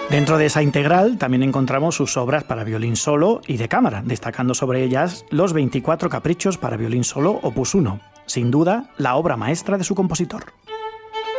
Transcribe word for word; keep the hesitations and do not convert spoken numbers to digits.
Dentro de esa integral también encontramos sus obras para violín solo y de cámara, destacando sobre ellas los veinticuatro caprichos para violín solo opus uno, sin duda la obra maestra de su compositor.